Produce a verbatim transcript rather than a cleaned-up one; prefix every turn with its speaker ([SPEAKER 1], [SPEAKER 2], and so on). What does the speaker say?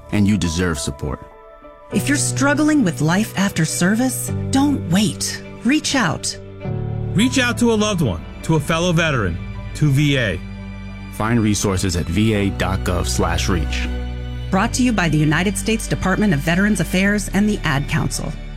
[SPEAKER 1] and you deserve support.
[SPEAKER 2] If you're struggling with life after service, don't wait. Reach out.
[SPEAKER 3] Reach out to a loved one, to a fellow veteran, to V A.
[SPEAKER 1] Find resources at va.gov slash reach.
[SPEAKER 2] Brought to you by the United States Department of Veterans Affairs and the Ad Council.